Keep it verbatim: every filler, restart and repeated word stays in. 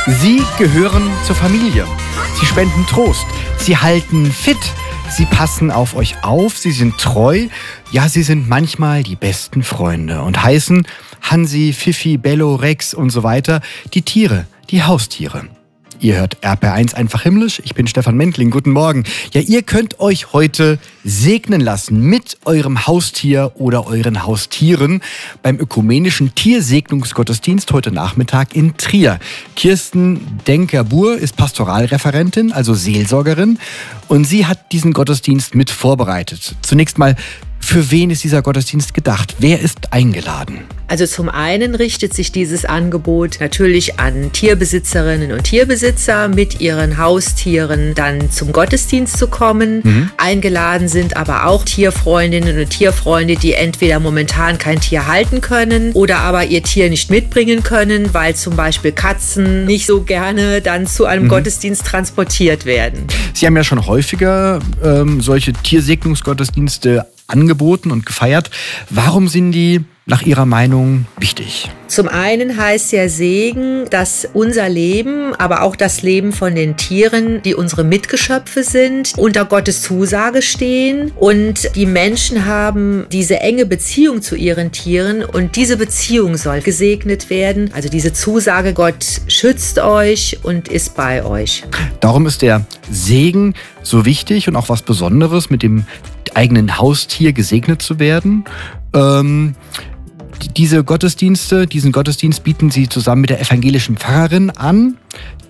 Sie gehören zur Familie. Sie spenden Trost. Sie halten fit. Sie passen auf euch auf. Sie sind treu. Ja, sie sind manchmal die besten Freunde und heißen Hansi, Fifi, Bello, Rex und so weiter. Die Tiere, die Haustiere. Ihr hört R P R eins einfach himmlisch. Ich bin Stefan Mentling. Guten Morgen. Ja, ihr könnt euch heute segnen lassen mit eurem Haustier oder euren Haustieren beim ökumenischen Tiersegnungsgottesdienst heute Nachmittag in Trier. Kirsten Denker-Buhr ist Pastoralreferentin, also Seelsorgerin, und sie hat diesen Gottesdienst mit vorbereitet. Zunächst mal, für wen ist dieser Gottesdienst gedacht? Wer ist eingeladen? Also zum einen richtet sich dieses Angebot natürlich an Tierbesitzerinnen und Tierbesitzer, mit ihren Haustieren dann zum Gottesdienst zu kommen. Mhm. Eingeladen sind aber auch Tierfreundinnen und Tierfreunde, die entweder momentan kein Tier halten können oder aber ihr Tier nicht mitbringen können, weil zum Beispiel Katzen nicht so gerne dann zu einem mhm. Gottesdienst transportiert werden. Sie haben ja schon häufiger ähm, solche Tiersegnungsgottesdienste angeboten und gefeiert. Warum sind die nach Ihrer Meinung wichtig? Zum einen heißt der Segen, dass unser Leben, aber auch das Leben von den Tieren, die unsere Mitgeschöpfe sind, unter Gottes Zusage stehen. Und die Menschen haben diese enge Beziehung zu ihren Tieren und diese Beziehung soll gesegnet werden. Also diese Zusage, Gott schützt euch und ist bei euch. Darum ist der Segen so wichtig und auch was Besonderes, mit dem eigenen Haustier gesegnet zu werden. Ähm, diese Gottesdienste, diesen Gottesdienst bieten Sie zusammen mit der evangelischen Pfarrerin an.